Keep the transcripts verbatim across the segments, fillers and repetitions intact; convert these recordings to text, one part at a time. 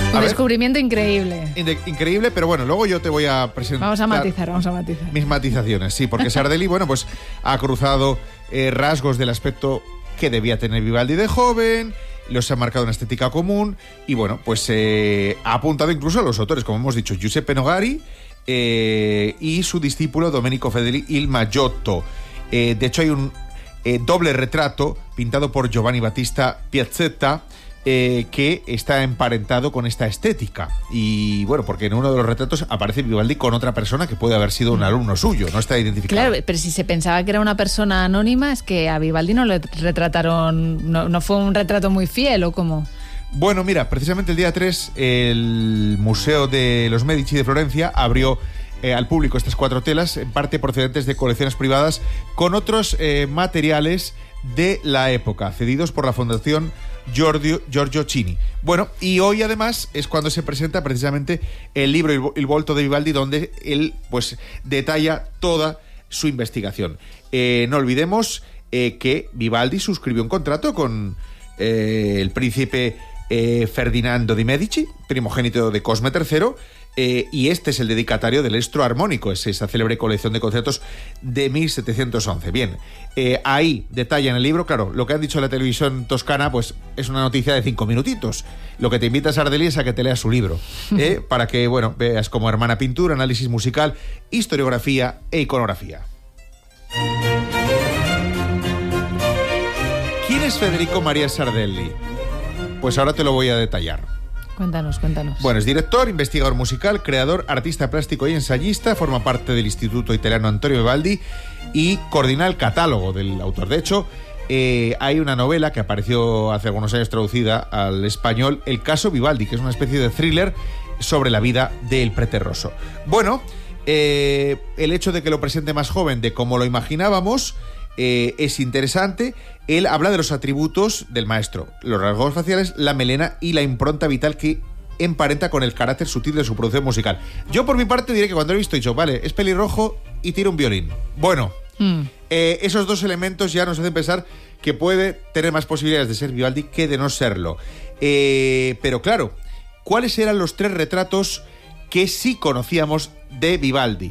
Un descubrimiento increíble. Inde- increíble, pero bueno, luego yo te voy a presentar... Vamos a matizar, vamos a matizar. Mis matizaciones, sí, porque Sardelli, bueno, pues ha cruzado eh, rasgos del aspecto que debía tener Vivaldi de joven, los ha marcado una estética común y, bueno, pues eh, ha apuntado incluso a los autores, como hemos dicho, Giuseppe Nogari eh, y su discípulo Domenico Fedeli il Maggiotto. Eh, de hecho, hay un eh, doble retrato pintado por Giovanni Battista Piazzetta, Eh, que está emparentado con esta estética. Y bueno, porque en uno de los retratos aparece Vivaldi con otra persona que puede haber sido un alumno suyo, no está identificado. Claro, pero si se pensaba que era una persona anónima, es que a Vivaldi no le retrataron, no, no fue un retrato muy fiel, ¿o cómo? Bueno, mira, precisamente el día tres el Museo de los Medici de Florencia abrió eh, al público estas cuatro telas, en parte procedentes de colecciones privadas, con otros eh, materiales de la época, cedidos por la Fundación Giorgio, Giorgio Chini. Bueno, y hoy además es cuando se presenta precisamente el libro Il, Il Volto de Vivaldi, donde él pues detalla toda su investigación. Eh, no olvidemos eh, que Vivaldi suscribió un contrato con eh, el príncipe eh, Ferdinando di Medici, primogénito de Cosme tercero, Eh, y este es el dedicatario del Estro Armónico, es esa célebre colección de conciertos de mil setecientos once. Bien, eh, ahí detalla en el libro, claro, lo que han dicho en la televisión toscana, pues es una noticia de cinco minutitos. Lo que te invita a Sardelli es a que te leas su libro, eh, para que, bueno, veas como hermana pintura, análisis musical, historiografía e iconografía. ¿Quién es Federico María Sardelli? Pues ahora te lo voy a detallar. Cuéntanos, cuéntanos. Bueno, es director, investigador musical, creador, artista plástico y ensayista, forma parte del Instituto Italiano Antonio Vivaldi y coordina el catálogo del autor. De hecho, eh, hay una novela que apareció hace algunos años traducida al español, El caso Vivaldi, que es una especie de thriller sobre la vida del preterroso. Bueno, eh, el hecho de que lo presente más joven de como lo imaginábamos eh, es interesante. Él habla de los atributos del maestro, los rasgos faciales, la melena y la impronta vital que emparenta con el carácter sutil de su producción musical. Yo por mi parte diré que cuando lo he visto he dicho, vale, es pelirrojo y tira un violín. Bueno, mm. eh, esos dos elementos ya nos hacen pensar que puede tener más posibilidades de ser Vivaldi que de no serlo. Eh, pero claro, ¿cuáles eran los tres retratos que sí conocíamos de Vivaldi?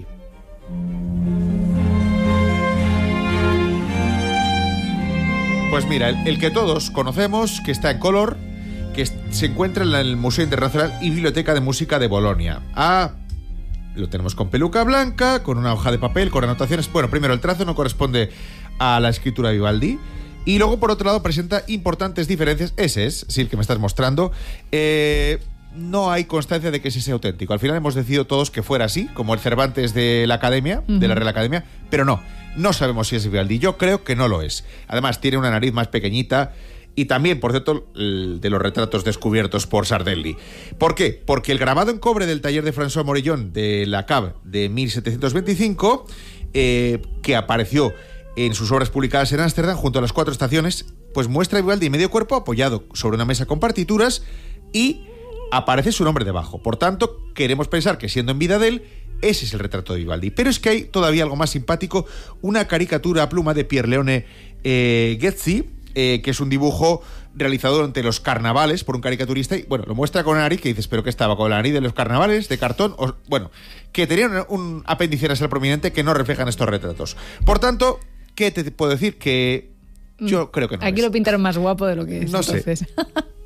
Pues mira, el, el que todos conocemos, que está en color, que es, se encuentra en el Museo Internacional y Biblioteca de Música de Bolonia. Ah, lo tenemos con peluca blanca, con una hoja de papel, con anotaciones. Bueno, primero, el trazo no corresponde a la escritura de Vivaldi. Y luego, por otro lado, presenta importantes diferencias. Ese es, sí, el que me estás mostrando. Eh... No hay constancia de que ese sea auténtico. Al final hemos decidido todos que fuera así, como el Cervantes de la Academia, uh-huh. de la Real Academia, pero no, no sabemos si es Vivaldi. Yo creo que no lo es. Además, tiene una nariz más pequeñita y también, por cierto, de los retratos descubiertos por Sardelli. ¿Por qué? Porque el grabado en cobre del taller de François Morillon de la Cave de mil setecientos veinticinco, eh, que apareció en sus obras publicadas en Ámsterdam, junto a las cuatro estaciones, pues muestra a Vivaldi medio cuerpo apoyado sobre una mesa con partituras y aparece su nombre debajo. Por tanto, queremos pensar que siendo en vida de él, ese es el retrato de Vivaldi. Pero es que hay todavía algo más simpático, una caricatura a pluma de Pierleone eh, Ghezzi, eh, que es un dibujo realizado durante los carnavales por un caricaturista, y bueno, lo muestra con la nariz, que dices, ¿pero qué estaba? ¿Con la nariz de los carnavales, de cartón? O, bueno, que tenía un, un apéndice nasal prominente que no reflejan estos retratos. Por tanto, ¿qué te puedo decir? Que yo creo que no. Aquí es. Lo pintaron más guapo de lo que es. No entonces. sé.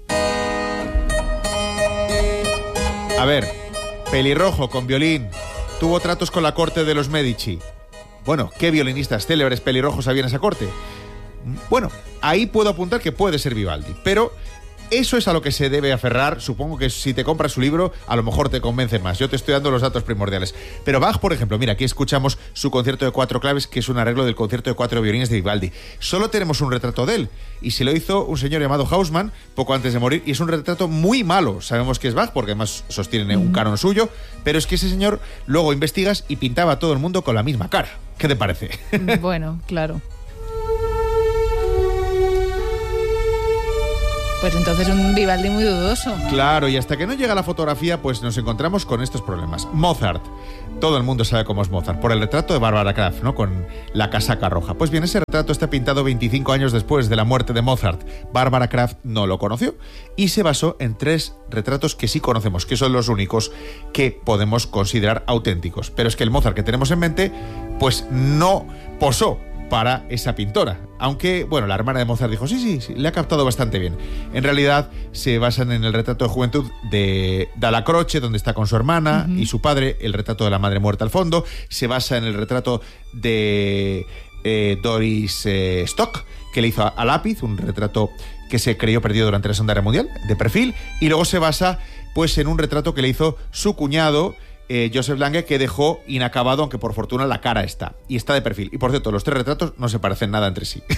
A ver, pelirrojo con violín, tuvo tratos con la corte de los Medici. Bueno, ¿qué violinistas célebres pelirrojos había en esa corte? Bueno, ahí puedo apuntar que puede ser Vivaldi, pero eso es a lo que se debe aferrar. Supongo que si te compras su libro, a lo mejor te convence más. Yo te estoy dando los datos primordiales. Pero Bach, por ejemplo, mira, aquí escuchamos su concierto de cuatro claves, que es un arreglo del concierto de cuatro violines de Vivaldi. Solo tenemos un retrato de él, y se lo hizo un señor llamado Hausmann poco antes de morir, y es un retrato muy malo. Sabemos que es Bach, porque además sostiene un canon suyo, pero es que ese señor luego investigas y pintaba a todo el mundo con la misma cara. ¿Qué te parece? Bueno, claro. Pues entonces un Vivaldi muy dudoso. Claro, y hasta que no llega la fotografía, pues nos encontramos con estos problemas. Mozart. Todo el mundo sabe cómo es Mozart, por el retrato de Barbara Kraft, ¿no? Con la casaca roja. Pues bien, ese retrato está pintado veinticinco años después de la muerte de Mozart. Barbara Kraft no lo conoció y se basó en tres retratos que sí conocemos, que son los únicos que podemos considerar auténticos. Pero es que el Mozart que tenemos en mente, pues no posó para esa pintora. Aunque, bueno, la hermana de Mozart dijo, sí, sí, sí, le ha captado bastante bien. En realidad, se basan en el retrato de juventud de Dalla Croce, donde está con su hermana uh-huh. y su padre, el retrato de la madre muerta al fondo. Se basa en el retrato de eh, Doris eh, Stock, que le hizo a, a lápiz, un retrato que se creyó perdido durante la Segunda Guerra Mundial, de perfil. Y luego se basa, pues, en un retrato que le hizo su cuñado, Eh, Joseph Lange, que dejó inacabado, aunque por fortuna la cara está. Y está de perfil. Y por cierto, los tres retratos no se parecen nada entre sí.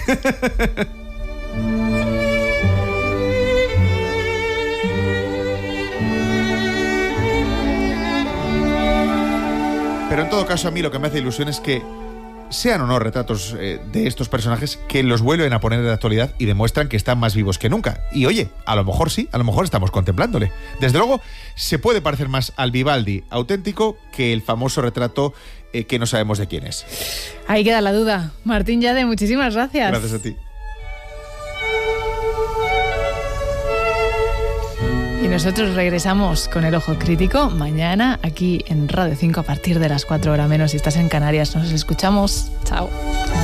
Pero en todo caso, a mí lo que me hace ilusión es que sean o no retratos eh, de estos personajes, que los vuelven a poner de actualidad y demuestran que están más vivos que nunca. Y oye, a lo mejor sí, a lo mejor estamos contemplándole. Desde luego, se puede parecer más al Vivaldi auténtico que el famoso retrato eh, que no sabemos de quién es. Ahí queda la duda. Martín Yade, muchísimas gracias. Gracias a ti. Y nosotros regresamos con el Ojo Crítico mañana aquí en Radio cinco a partir de las cuatro horas menos. Si estás en Canarias, nos escuchamos. Chao.